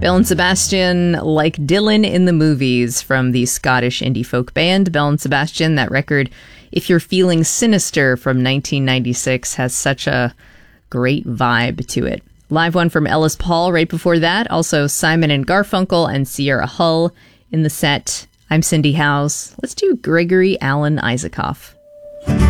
Belle and Sebastian, like Dylan in the movies, from the Scottish indie folk band Belle and Sebastian. That record, If You're Feeling Sinister, from 1996, has such a great vibe to it. Live one from Ellis Paul right before that. Also Simon and Garfunkel and Sierra Hull in the set. I'm Cindy Howes. Let's do Gregory Alan Isakov.